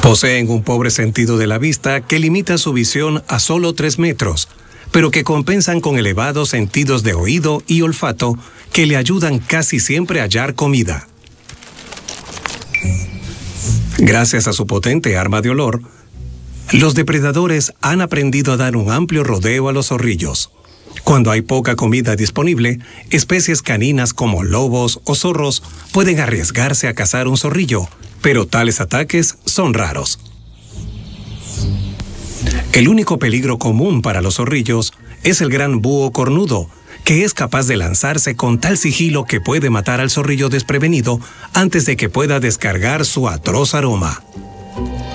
Poseen un pobre sentido de la vista que limita su visión a solo 3 metros, pero que compensan con elevados sentidos de oído y olfato que le ayudan casi siempre a hallar comida. Gracias a su potente arma de olor, los depredadores han aprendido a dar un amplio rodeo a los zorrillos. Cuando hay poca comida disponible, especies caninas como lobos o zorros pueden arriesgarse a cazar un zorrillo, pero tales ataques son raros. El único peligro común para los zorrillos es el gran búho cornudo, que es capaz de lanzarse con tal sigilo que puede matar al zorrillo desprevenido antes de que pueda descargar su atroz aroma.